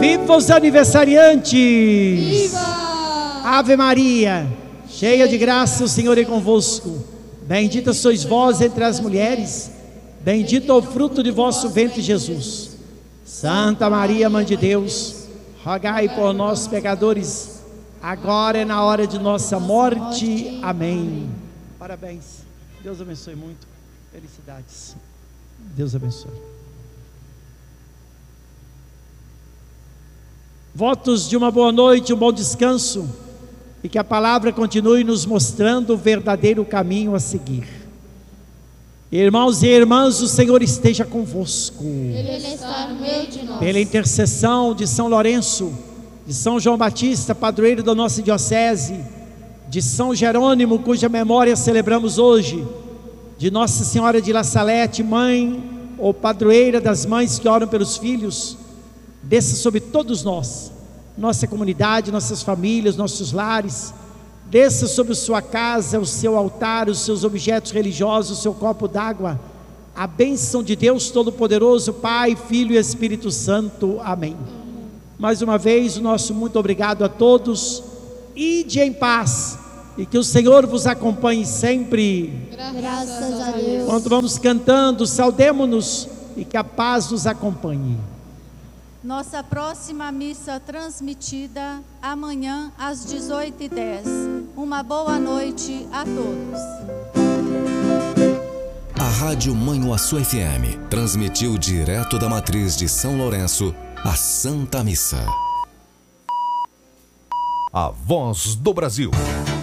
Viva os aniversariantes! Viva! Ave Maria, cheia de graça, o Senhor é convosco. Bendita sois vós entre as mulheres, bendito é o fruto de vosso ventre, Jesus. Santa Maria, Mãe de Deus, rogai por nós, pecadores, agora e na hora de nossa morte. Amém. Parabéns. Deus abençoe muito. Felicidades. Deus abençoe. Votos de uma boa noite, um bom descanso, e que a palavra continue nos mostrando o verdadeiro caminho a seguir. Irmãos e irmãs, o Senhor esteja convosco. Ele está no meio de nós. Pela intercessão de São Lourenço, de São João Batista, padroeiro da nossa diocese, de São Jerônimo, cuja memória celebramos hoje, de Nossa Senhora de La Salete, mãe ou padroeira das mães que oram pelos filhos, desça sobre todos nós, nossa comunidade, nossas famílias, nossos lares, desça sobre sua casa, o seu altar, os seus objetos religiosos, o seu copo d'água, a bênção de Deus Todo-Poderoso, Pai, Filho e Espírito Santo. Amém. Mais uma vez, o nosso muito obrigado a todos. Ide em paz, e que o Senhor vos acompanhe sempre. Graças a Deus. Enquanto vamos cantando, saudemo-nos e que a paz nos acompanhe. Nossa próxima missa transmitida amanhã às 18h10. Uma boa noite a todos. A Rádio Manhuaçu FM transmitiu direto da matriz de São Lourenço a Santa Missa. A Voz do Brasil.